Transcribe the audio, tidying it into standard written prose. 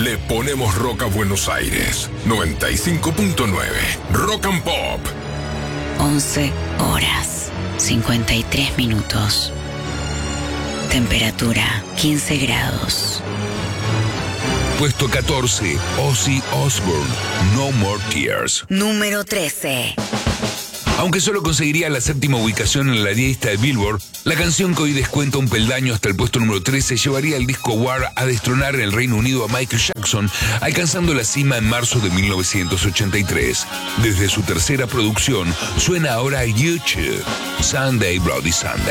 Le ponemos rock a Buenos Aires. 95.9. Rock and Pop. 11 horas, 53 minutos. Temperatura 15 grados. Puesto 14, Ozzy Osbourne, No More Tears. Número 13. Aunque solo conseguiría la 7ª ubicación en la lista de Billboard, la canción que hoy descuenta un peldaño hasta el puesto número 13 llevaría el disco War a destronar en el Reino Unido a Michael Jackson, alcanzando la cima en marzo de 1983. Desde su tercera producción, suena ahora YouTube, Sunday Bloody Sunday.